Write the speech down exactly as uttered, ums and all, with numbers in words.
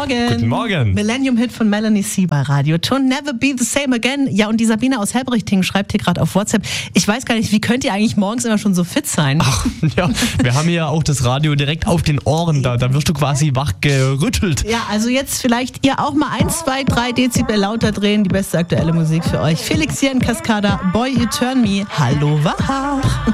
Morgen. Guten Morgen. Millennium-Hit von Melanie C. bei Radio Ton. Never be the same again. Ja, und die Sabine aus Helbrichting schreibt hier gerade auf WhatsApp. Ich weiß gar nicht, wie könnt ihr eigentlich morgens immer schon so fit sein? Ach, ja, wir haben hier auch das Radio direkt auf den Ohren. Da, da wirst du quasi wach gerüttelt. Ja, also jetzt vielleicht ihr auch mal ein, zwei, drei Dezibel lauter drehen. Die beste aktuelle Musik für euch. Felix hier in Cascada. Boy, you turn me. Hallo, wach.